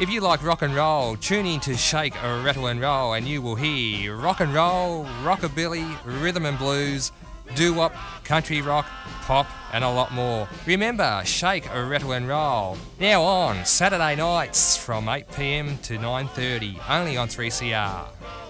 If you like rock and roll, tune in to Shake, Rattle and Roll and you will hear rock and roll, rockabilly, rhythm and blues, doo-wop, country rock, pop and a lot more. Remember, Shake, Rattle and Roll, now on Saturday nights from 8 PM to 9:30, only on 3CR.